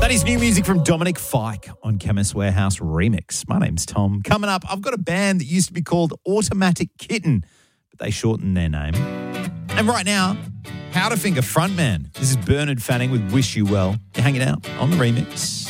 That is new music from Dominic Fike on Chemist Warehouse Remix. My name's Tom. Coming up, I've got a band that used to be called Automatic Kitten, but they shortened their name. And right now, Powderfinger frontman. This is Bernard Fanning with Wish You Well. You're hanging out on the Remix.